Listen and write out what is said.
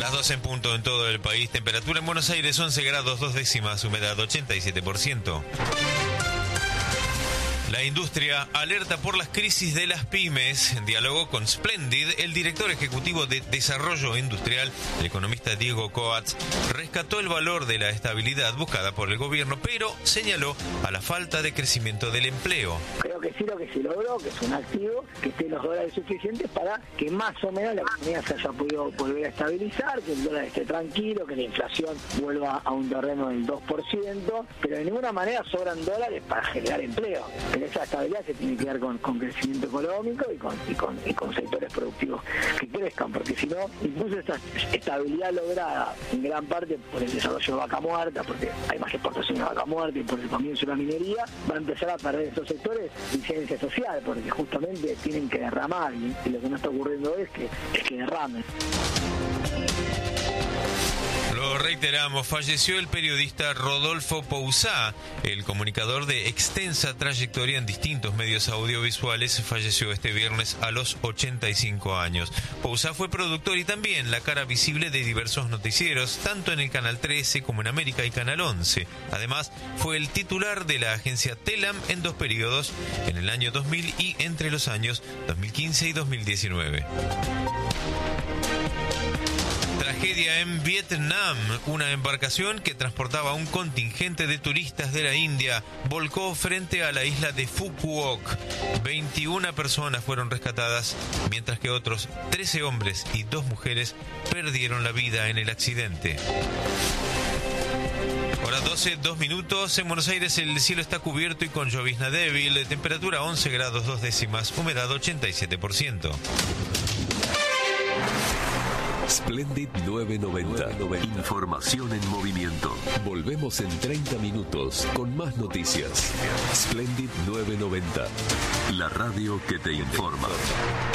Las 12 en punto en todo el país. Temperatura en Buenos Aires 11 grados 2 décimas, humedad 87%. La industria alerta por las crisis de las pymes. En diálogo con Splendid, el director ejecutivo de Desarrollo Industrial, el economista Diego Coats, rescató el valor de la estabilidad buscada por el gobierno, pero señaló a la falta de crecimiento del empleo. Creo que sí, lo que se logró, que es un activo, que estén los dólares suficientes para que más o menos la economía se haya podido volver a estabilizar, que el dólar esté tranquilo, que la inflación vuelva a un terreno del 2%, pero de ninguna manera sobran dólares para generar empleo. Pero esa estabilidad se tiene que dar con crecimiento económico y con sectores productivos que crezcan, porque si no, incluso esa estabilidad lograda en gran parte por el desarrollo de vaca muerta, porque hay más exportación de vaca muerta y por el comienzo de la minería, va a empezar a perder esos sectores incidencia social, porque justamente tienen que derramar y lo que no está ocurriendo es que derramen. Lo reiteramos, falleció el periodista Rodolfo Pousá, el comunicador de extensa trayectoria en distintos medios audiovisuales, falleció este viernes a los 85 años. Pousá fue productor y también la cara visible de diversos noticieros, tanto en el Canal 13 como en América y Canal 11. Además, fue el titular de la agencia Telam en 2 periodos, en el año 2000 y entre los años 2015 y 2019. Tragedia en Vietnam. Una embarcación que transportaba un contingente de turistas de la India volcó frente a la isla de Phu Quoc. 21 personas fueron rescatadas, mientras que otros 13 hombres y 2 mujeres perdieron la vida en el accidente. Hora 12, 2 minutos. En Buenos Aires el cielo está cubierto y con llovizna débil. Temperatura 11 grados 2 décimas, humedad 87%. Splendid 990. Información en movimiento. Volvemos en 30 minutos con más noticias. Splendid 990. La radio que te informa.